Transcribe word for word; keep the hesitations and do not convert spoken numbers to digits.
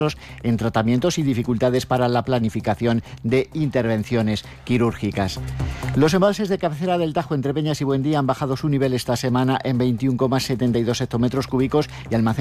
en tratamientos y dificultades para la planificación de intervenciones quirúrgicas. Los embalses de cabecera del Tajo entre Peñas y Buendía han bajado su nivel esta semana en veintiuno coma setenta y dos hectómetros cúbicos y almacenan